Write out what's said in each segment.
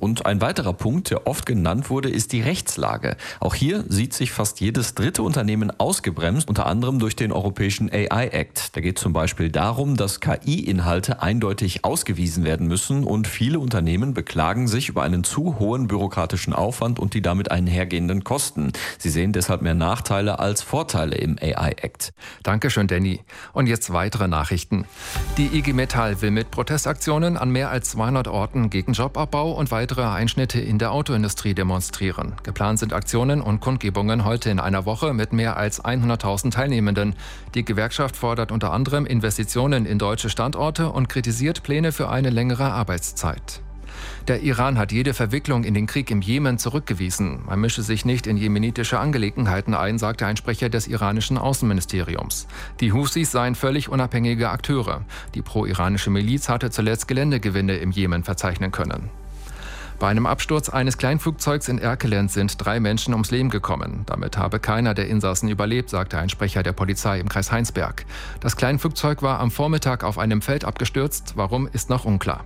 Und ein weiterer Punkt, der oft genannt wurde, ist die Rechtslage. Auch hier sieht sich fast jedes dritte Unternehmen ausgebremst, unter anderem durch den Europäischen AI Act. Da geht zum Beispiel darum, dass KI-Inhalte eindeutig ausgewiesen werden müssen und viele Unternehmen beklagen sich über einen zu hohen bürokratischen Aufwand und die damit einhergehenden Kosten. Sie sehen deshalb mehr Nachteile als Vorteile im AI Act. Dankeschön, Danny. Und jetzt weitere Nachrichten. Die IG Metall will mit Protestaktionen an mehr als 200 Orten gegen Jobabbau und weitere Einschnitte in der Autoindustrie demonstrieren. Geplant sind Aktionen und Kundgebungen heute in einer Woche mit mehr als 100.000 Teilnehmenden. Die Gewerkschaft fordert unter anderem Investitionen in deutsche Standorte und kritisiert Pläne für eine längere Arbeitszeit. Der Iran hat jede Verwicklung in den Krieg im Jemen zurückgewiesen. Man mische sich nicht in jemenitische Angelegenheiten ein, sagte ein Sprecher des iranischen Außenministeriums. Die Husis seien völlig unabhängige Akteure. Die pro-iranische Miliz hatte zuletzt Geländegewinne im Jemen verzeichnen können. Bei einem Absturz eines Kleinflugzeugs in Erkelenz sind 3 Menschen ums Leben gekommen. Damit habe keiner der Insassen überlebt, sagte ein Sprecher der Polizei im Kreis Heinsberg. Das Kleinflugzeug war am Vormittag auf einem Feld abgestürzt. Warum, ist noch unklar.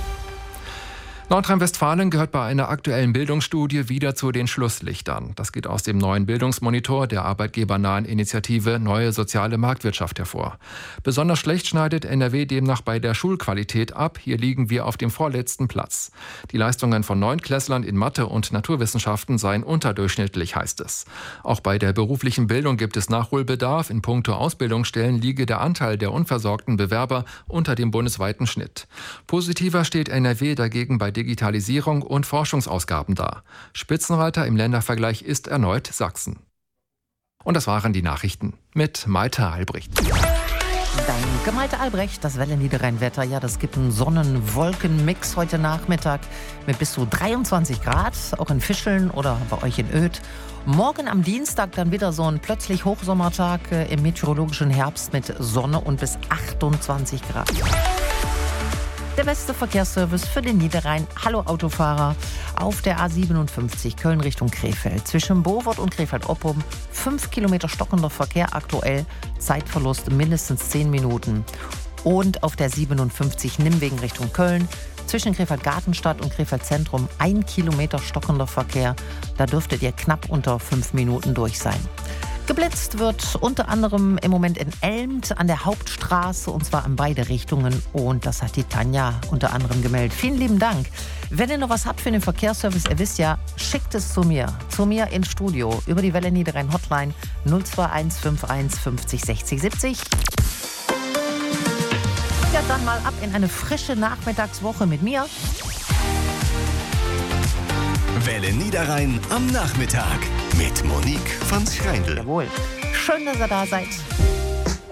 Nordrhein-Westfalen gehört bei einer aktuellen Bildungsstudie wieder zu den Schlusslichtern. Das geht aus dem neuen Bildungsmonitor der arbeitgebernahen Initiative Neue Soziale Marktwirtschaft hervor. Besonders schlecht schneidet NRW demnach bei der Schulqualität ab. Hier liegen wir auf dem vorletzten Platz. Die Leistungen von Neunklässlern in Mathe und Naturwissenschaften seien unterdurchschnittlich, heißt es. Auch bei der beruflichen Bildung gibt es Nachholbedarf. In puncto Ausbildungsstellen liege der Anteil der unversorgten Bewerber unter dem bundesweiten Schnitt. Positiver steht NRW dagegen bei Digitalisierung und Forschungsausgaben da. Spitzenreiter im Ländervergleich ist erneut Sachsen. Und das waren die Nachrichten mit Malte Albrecht. Danke, Malte Albrecht. Das Welle-Niederrhein-Wetter, ja, das gibt einen Sonnen-Wolken-Mix heute Nachmittag mit bis zu 23 Grad, auch in Fischeln oder bei euch in Oedt. Morgen am Dienstag dann wieder so ein plötzlich Hochsommertag im meteorologischen Herbst mit Sonne und bis 28 Grad. Der beste Verkehrsservice für den Niederrhein. Hallo Autofahrer. Auf der A57 Köln Richtung Krefeld. Zwischen Bovert und Krefeld-Oppum 5 Kilometer stockender Verkehr aktuell. Zeitverlust mindestens 10 Minuten. Und auf der 57 Nimwegen Richtung Köln. Zwischen Krefeld-Gartenstadt und Krefeld-Zentrum 1 Kilometer stockender Verkehr. Da dürftet ihr knapp unter 5 Minuten durch sein. Geblitzt wird unter anderem im Moment in Elmt an der Hauptstraße und zwar in beide Richtungen und das hat die Tanja unter anderem gemeldet. Vielen lieben Dank. Wenn ihr noch was habt für den Verkehrsservice, ihr wisst ja, schickt es zu mir ins Studio über die Welle Niederrhein Hotline 02151 50 60 70. Ja, dann mal ab in eine frische Nachmittagswoche mit mir. Welle Niederrhein am Nachmittag mit Monique von Schreindl. Jawohl. Schön, dass ihr da seid.